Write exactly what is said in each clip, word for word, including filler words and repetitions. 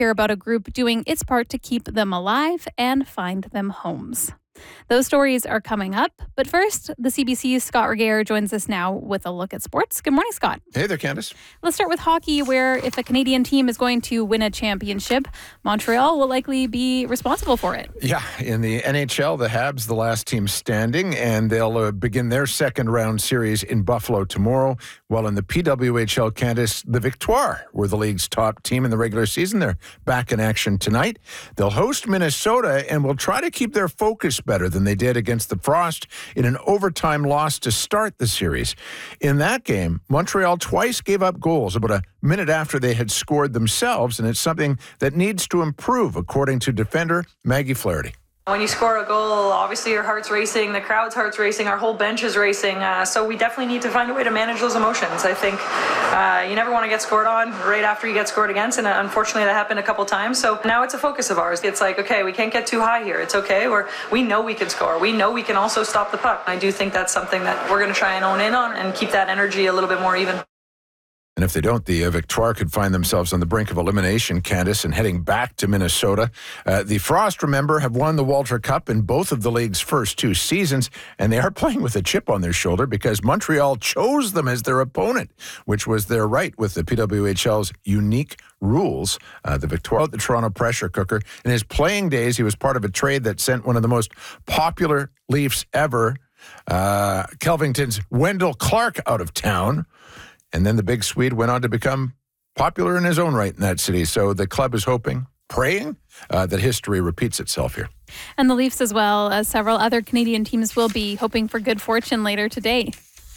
Hear about a group doing its part to keep them alive and find them homes. Those stories are coming up. But first, the C B C's Scott Regehr joins us now with a look at sports. Good morning, Scott. Hey there, Candace. Let's start with hockey, where if a Canadian team is going to win a championship, Montreal will likely be responsible for it. Yeah, in the N H L, the Habs, the last team standing, and they'll uh, begin their second round series in Buffalo tomorrow. While in the P W H L, Candace, the Victoire were the league's top team in the regular season. They're back in action tonight. They'll host Minnesota and will try to keep their focus better than they did against the Frost in an overtime loss to start the series. In that game, Montreal twice gave up goals about a minute after they had scored themselves, and it's something that needs to improve, according to defender Maggie Flaherty. When you score a goal, obviously your heart's racing, the crowd's heart's racing, our whole bench is racing. Uh, so we definitely need to find a way to manage those emotions. I think uh, you never want to get scored on right after you get scored against, and uh, unfortunately that happened a couple times. So now it's a focus of ours. It's like, okay, we can't get too high here. It's okay. We're, we know we can score. We know we can also stop the puck. I do think that's something that we're going to try and own in on and keep that energy a little bit more even. And if they don't, the uh, Victoire could find themselves on the brink of elimination, Candace, and heading back to Minnesota. Uh, the Frost, remember, have won the Walter Cup in both of the league's first two seasons, and they are playing with a chip on their shoulder because Montreal chose them as their opponent, which was their right with the P W H L's unique rules. Uh, the Victoire, the Toronto pressure cooker. In his playing days, he was part of a trade that sent one of the most popular Leafs ever, uh, Kelvington's Wendell Clark, out of town. And then the big Swede went on to become popular in his own right in that city. So the club is hoping, praying, uh, that history repeats itself here. And the Leafs, as well as several other Canadian teams, will be hoping for good fortune later today.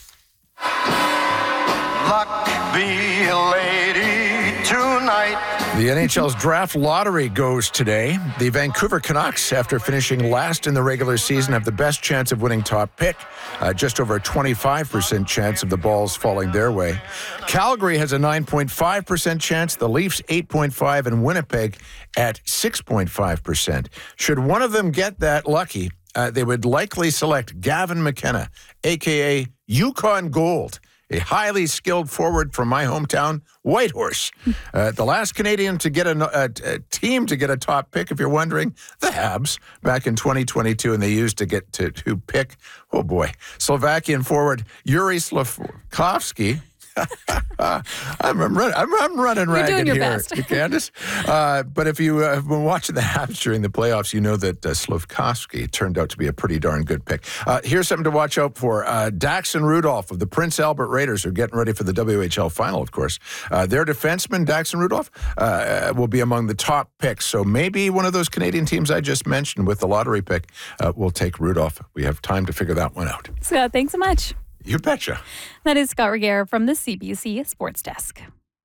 Luck be a lady tonight. The N H L's draft lottery goes today. The Vancouver Canucks, after finishing last in the regular season, have the best chance of winning top pick. Uh, just over a twenty-five percent chance of the balls falling their way. Calgary has a nine point five percent chance, the Leafs eight point five, and Winnipeg at six point five percent. Should one of them get that lucky, uh, they would likely select Gavin McKenna, a k a. Yukon Gold, a highly skilled forward from my hometown, Whitehorse. Uh, the last Canadian to get a, a, a team to get a top pick, if you're wondering, the Habs, back in twenty twenty-two, and they used to get to, to pick, oh boy, Slovakian forward Yuri Slafkovsky. I'm, I'm, running, I'm, I'm running You're ragged doing your here, best. Candace. Uh, but if you uh, have been watching the Habs during the playoffs, you know that uh, Slafkovsky turned out to be a pretty darn good pick. Uh, here's something to watch out for. Uh, Daxon Rudolph of the Prince Albert Raiders are getting ready for the W H L final, of course. Uh, their defenseman, Daxon Rudolph, uh, will be among the top picks. So maybe one of those Canadian teams I just mentioned with the lottery pick uh, will take Rudolph. We have time to figure that one out. Scott, thanks so much. You betcha. That is Scott Regehr from the C B C Sports Desk.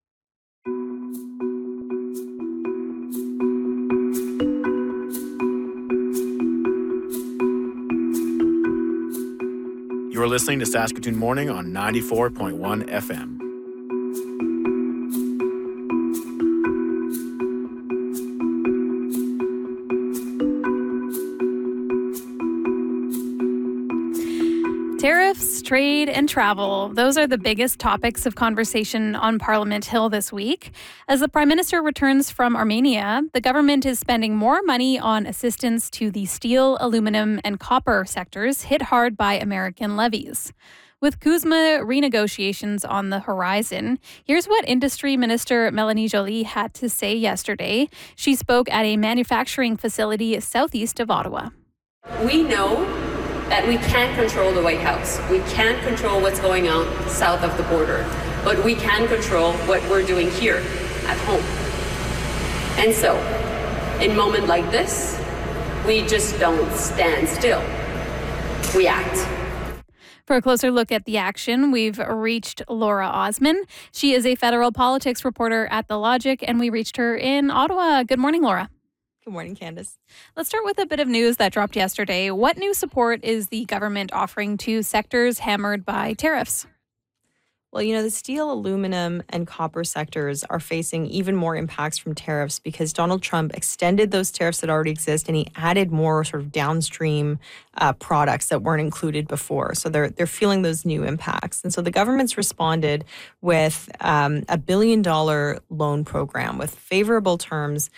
You are listening to Saskatoon Morning on ninety-four point one F M. Tariffs, trade, and travel. Those are the biggest topics of conversation on Parliament Hill this week. As the Prime Minister returns from Armenia, the government is spending more money on assistance to the steel, aluminum, and copper sectors hit hard by American levies. With CUSMA renegotiations on the horizon, here's what Industry Minister Melanie Joly had to say yesterday. She spoke at a manufacturing facility southeast of Ottawa. We know that we can't control the White House. We can't control what's going on south of the border, but we can control what we're doing here at home. And so, in a moment like this, we just don't stand still. We act. For a closer look at the action, we've reached Laura Osman. She is a federal politics reporter at The Logic, and we reached her in Ottawa. Good morning, Laura. Good morning, Candace. Let's start with a bit of news that dropped yesterday. What new support is the government offering to sectors hammered by tariffs? Well, you know, the steel, aluminum, and copper sectors are facing even more impacts from tariffs because Donald Trump extended those tariffs that already exist and he added more sort of downstream uh, products that weren't included before. So they're they're feeling those new impacts. And so the government's responded with um, a billion dollar loan program with favorable terms